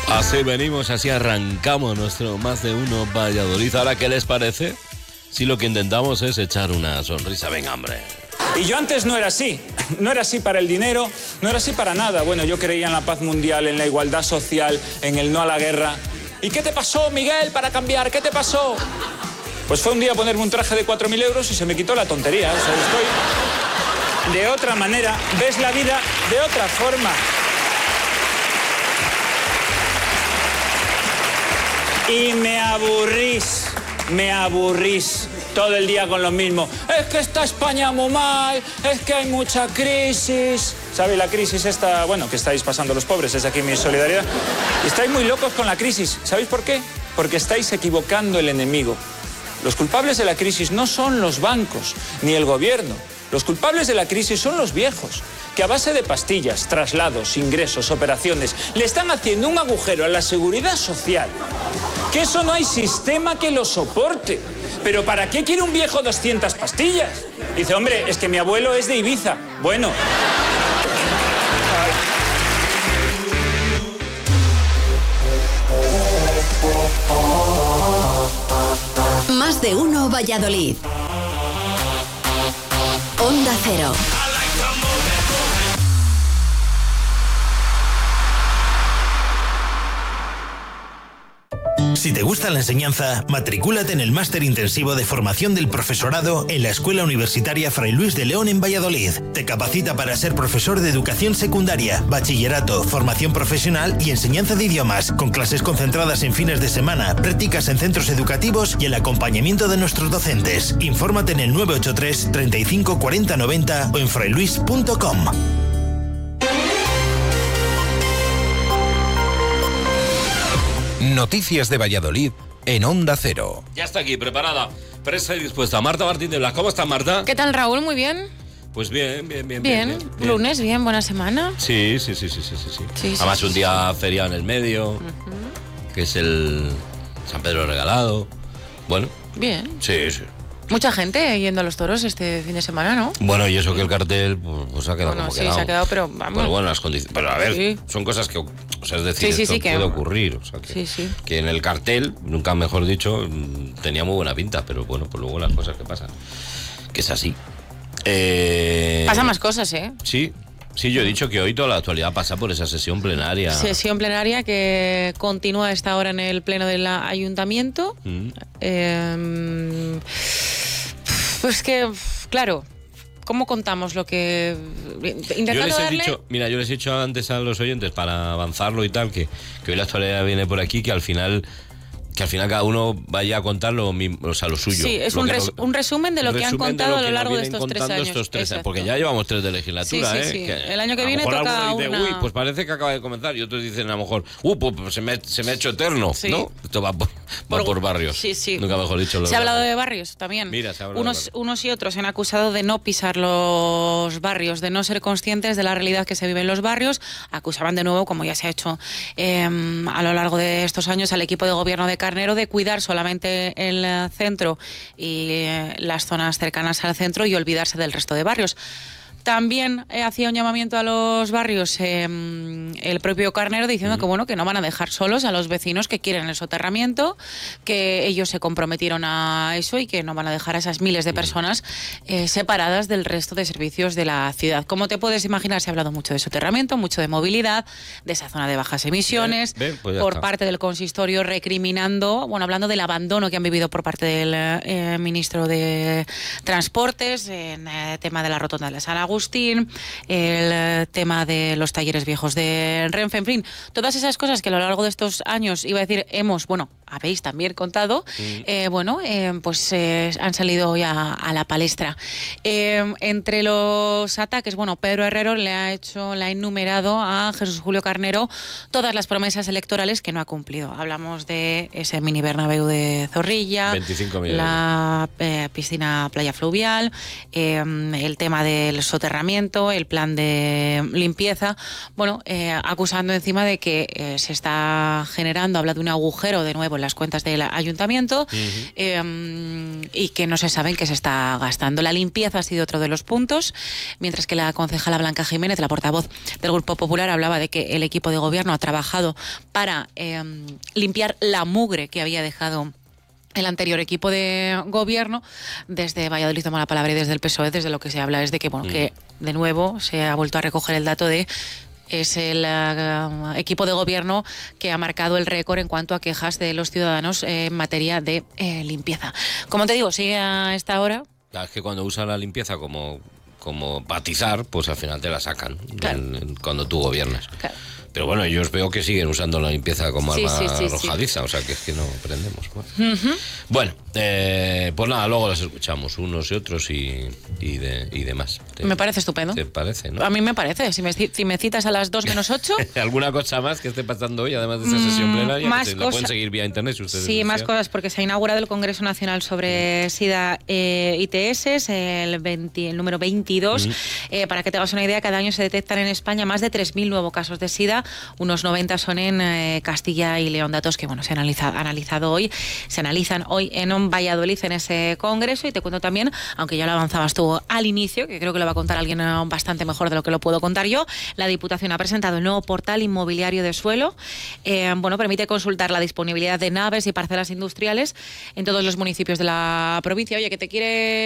Así venimos, así arrancamos nuestro Más de Uno Valladolid. Ahora, ¿qué les parece? Si lo que intentamos es echar una sonrisa. Venga, hombre. Y yo antes no era así para el dinero, no era así para nada. Bueno, yo creía en la paz mundial, en la igualdad social, en el no a la guerra. ¿Y qué te pasó, Miguel, para cambiar? ¿Qué te pasó? Pues fue un día ponerme un traje de 4.000 euros y se me quitó la tontería. O sea, estoy de otra manera, ves la vida de otra forma. Y me aburrís todo el día con lo mismo. Es que está España muy mal, es que hay mucha crisis. ¿Sabe la crisis esta, bueno, que estáis pasando los pobres? Es aquí mi solidaridad. Estáis muy locos con la crisis. ¿Sabéis por qué? Porque estáis equivocando el enemigo. Los culpables de la crisis no son los bancos ni el gobierno. Los culpables de la crisis son los viejos, que a base de pastillas, traslados, ingresos, operaciones, le están haciendo un agujero a la seguridad social. Que eso no hay sistema que lo soporte. ¿Pero para qué quiere un viejo 200 pastillas? Dice, hombre, es que mi abuelo es de Ibiza. Bueno. Más de Uno Valladolid. Onda Cero. Si te gusta la enseñanza, matricúlate en el máster intensivo de formación del profesorado en la Escuela Universitaria Fray Luis de León en Valladolid. Te capacita para ser profesor de educación secundaria, bachillerato, formación profesional y enseñanza de idiomas, con clases concentradas en fines de semana, prácticas en centros educativos y el acompañamiento de nuestros docentes. Infórmate en el 983 35 40 90 o en frailuis.com. Noticias de Valladolid en Onda Cero. Ya está aquí, preparada, presta y dispuesta. Marta Martín de Blas. ¿Cómo estás, Marta? ¿Qué tal, Raúl? Muy bien. Pues bien. Lunes, bien, buena semana. Sí. Además, un día feriado en el medio, que es el San Pedro Regalado. Bueno. Bien. Sí. Mucha gente yendo a los toros este fin de semana, ¿no? Bueno, y eso que el cartel pues ha quedado como quedado. Sí, se ha quedado, pero vamos. Bueno, las condiciones. Pero a ver, son cosas que, o sea, es decir, esto puede ocurrir. O sea, que en el cartel, nunca mejor dicho, tenía muy buena pinta, pero bueno, pues luego las cosas que pasan. Que es así. Pasan más cosas, ¿eh? Sí, yo he dicho que hoy toda la actualidad pasa por esa sesión plenaria. Sesión plenaria que continúa a esta hora en el pleno del ayuntamiento. Pues que, claro, ¿cómo contamos lo que... Yo les he dicho antes a los oyentes, para avanzarlo y tal, que hoy la actualidad viene por aquí, que al final cada uno vaya a contar lo mismo, o sea, lo suyo. Sí, es un resumen de lo que han contado a lo largo de estos 3 años. Porque ya llevamos 3 de legislatura, sí. El año que viene toca dice, una... uy, pues parece que acaba de comenzar. Y otros dicen a lo mejor, pues se me ha hecho eterno, ¿no? Esto va por barrios. Sí. Nunca mejor dicho. Se ha hablado de barrios también. Mira, se ha hablado unos y otros se han acusado de no pisar los barrios, de no ser conscientes de la realidad que se vive en los barrios. Acusaban de nuevo, como ya se ha hecho a lo largo de estos años, al equipo de gobierno de Carnero de cuidar solamente el centro y las zonas cercanas al centro y olvidarse del resto de barrios. También hacía un llamamiento a los barrios el propio Carnero diciendo que no van a dejar solos a los vecinos que quieren el soterramiento, que ellos se comprometieron a eso y que no van a dejar a esas miles de personas separadas del resto de servicios de la ciudad. Como te puedes imaginar, se ha hablado mucho de soterramiento, mucho de movilidad, de esa zona de bajas emisiones, por parte del consistorio recriminando, hablando del abandono que han vivido por parte del ministro de Transportes en el tema de la rotonda de la Sala Agustín, el tema de los talleres viejos de Renfe, en fin, todas esas cosas que a lo largo de estos años, habéis también contado, han salido ya a la palestra. Entre los ataques, Pedro Herrero le ha enumerado a Jesús Julio Carnero todas las promesas electorales que no ha cumplido. Hablamos de ese mini Bernabéu de Zorrilla, 25 millones. La piscina playa fluvial, el tema del soterramiento, el plan de limpieza, acusando encima de que se está generando, habla de un agujero de nuevo con las cuentas del ayuntamiento y que no se sabe en qué se está gastando. La limpieza ha sido otro de los puntos, mientras que la concejala Blanca Jiménez, la portavoz del Grupo Popular, hablaba de que el equipo de gobierno ha trabajado para limpiar la mugre que había dejado el anterior equipo de gobierno. Desde Valladolid toma la palabra y desde el PSOE, desde lo que se habla es de que, bueno, que de nuevo se ha vuelto a recoger el dato de es el equipo de gobierno que ha marcado el récord en cuanto a quejas de los ciudadanos en materia de limpieza. Como te digo, sigue a esta hora. Es que cuando usan la limpieza como batizar, pues al final te la sacan, claro, cuando tú gobiernas. Claro. Pero bueno, yo veo que siguen usando la limpieza como arma arrojadiza, o sea que es que no aprendemos. Bueno, pues nada, luego las escuchamos unos y otros y demás. Me parece estupendo. ¿Te parece, no? A mí me parece. Si me citas a las 2 menos 8... ¿Alguna cosa más que esté pasando hoy, además de esa sesión plenaria? Más que la pueden seguir vía internet si ustedes desean. Más cosas, porque se ha inaugurado el Congreso Nacional sobre SIDA ITS, el número 22. Para que te hagas una idea, cada año se detectan en España más de 3.000 nuevos casos de SIDA. Unos 90 son en Castilla y León, datos que se han analizado hoy, se analizan hoy en Valladolid en ese congreso. Y te cuento también, aunque ya lo avanzabas tú al inicio, que creo que lo va a contar alguien bastante mejor de lo que lo puedo contar yo, la Diputación ha presentado el nuevo portal inmobiliario de suelo. Permite consultar la disponibilidad de naves y parcelas industriales en todos los municipios de la provincia. Oye, que te quiere